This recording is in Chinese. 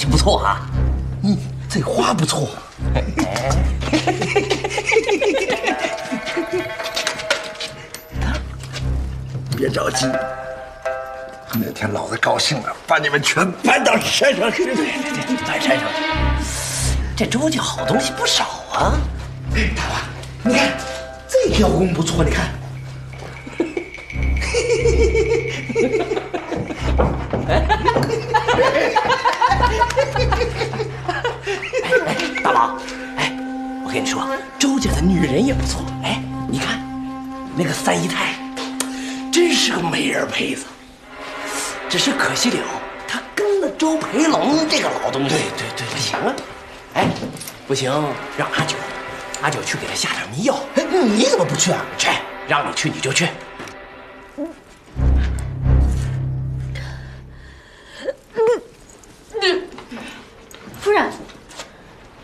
西不错啊。 这花不错。别着急，那天老子高兴了，把你们全搬到山上去。 搬山上去，这周家好东西不少啊。 大王，你看这条弓不错，你看。 大王，哎，我跟你说，周家的女人也不错。哎，你看那个三姨太，真是个美人胚子。只是可惜了，她跟了周培龙这个老东西。对，不行啊。哎，不行，让阿九去给他下点迷药。 哎，你怎么不去啊？ 去，让你去你就去。 夫人，